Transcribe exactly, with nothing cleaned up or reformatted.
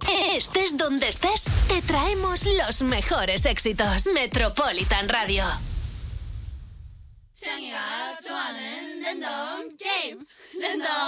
Estés donde estés, te traemos los mejores éxitos. Metropolitan Radio. 창이가 좋아하는 랜덤 게임 랜덤